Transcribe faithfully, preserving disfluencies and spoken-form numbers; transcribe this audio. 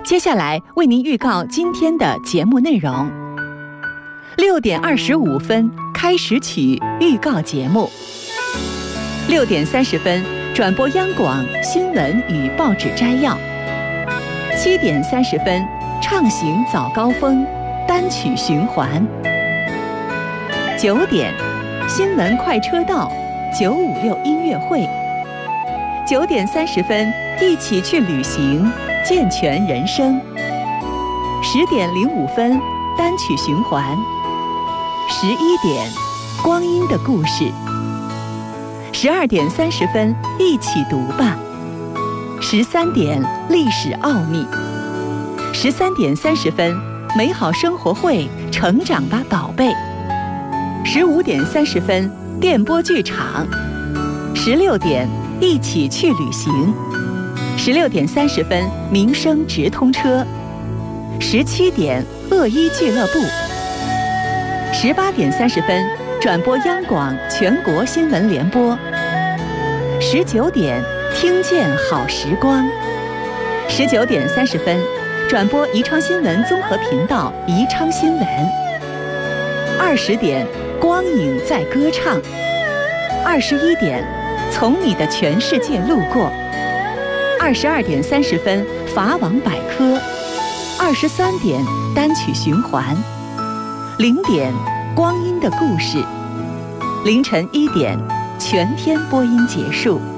接下来为您预告今天的节目内容。六点二十五分开始曲预告节目。六点三十分转播央广新闻与报纸摘要。七点三十分畅行早高峰单曲循环。九点新闻快车道九五六音乐会。九点三十分一起去旅行健全人生。十点零五分单曲循环。十一点光阴的故事。十二点三十分一起读吧。十三点历史奥秘。十三点三十分美好生活会成长吧宝贝。十五点三十分电波剧场。十六点一起去旅行。十六点三十分民生直通车。十七点恶医俱乐部。十八点三十分转播央广全国新闻联播。十九点听见好时光。十九点三十分转播宜昌新闻综合频道宜昌新闻。二十点光影在歌唱。二十一点从你的全世界路过。二十二点三十分法网百科。二十三点单曲循环。零点光阴的故事。凌晨一点全天播音结束。